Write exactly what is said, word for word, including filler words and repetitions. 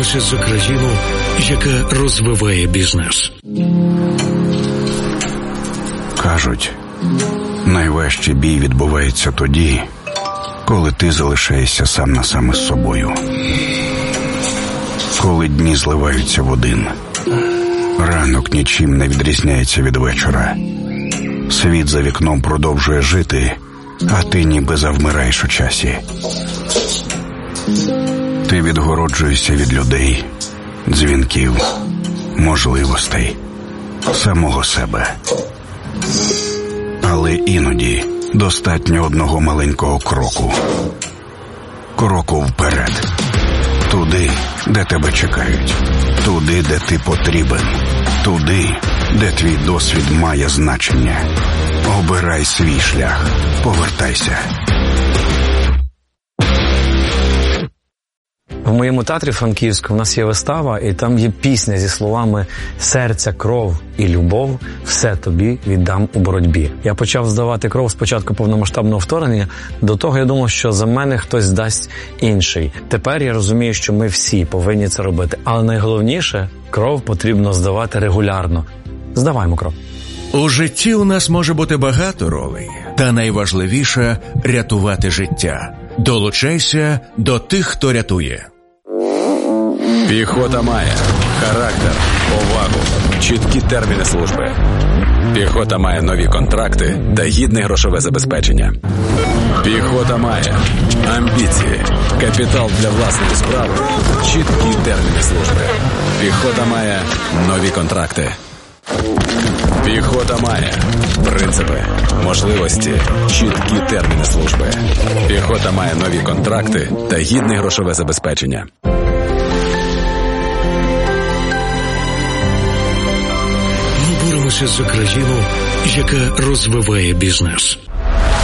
боремося за країну, яка розвиває бізнес. Кажуть, найважчий бій відбувається тоді, коли ти залишаєшся сам на сам із собою. Коли дні зливаються в один. Ранок нічим не відрізняється від вечора. Світ за вікном продовжує жити, а ти ніби завмираєш у часі. Ти відгороджуєшся від людей, дзвінків, можливостей, самого себе. Але іноді достатньо одного маленького кроку. Кроку вперед. Туди, де тебе чекають. Туди, де ти потрібен. Туди, де твій досвід має значення. Обирай свій шлях. Повертайся. В моєму театрі франківському в нас є вистава, і там є пісня зі словами «Серця, кров і любов, все тобі віддам у боротьбі». Я почав здавати кров спочатку повномасштабного вторгнення, до того я думав, що за мене хтось дасть інший. Тепер я розумію, що ми всі повинні це робити. Але найголовніше – кров потрібно здавати регулярно. Здаваймо кров. У житті у нас може бути багато ролей, та найважливіше – рятувати життя. Долучайся до тих, хто рятує. Піхота має характер, повагу, чіткі терміни служби. Піхота має нові контракти та гідне грошове забезпечення. Піхота має амбіції, капітал для власної справи, чіткі терміни служби. Піхота має нові контракти. Піхота має принципи, можливості, чіткі терміни служби. Піхота має нові контракти та гідне грошове забезпечення. Ми боремося за країну, яка розвиває бізнес.